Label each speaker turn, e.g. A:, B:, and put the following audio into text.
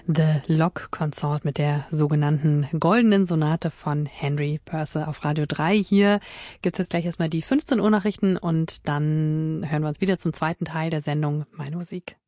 A: The Lock Consort mit der sogenannten Goldenen Sonate von Henry Purcell auf Radio 3. Hier gibt's jetzt gleich erstmal die 15 Uhr Nachrichten und dann hören wir uns wieder zum zweiten Teil der Sendung Meine Musik.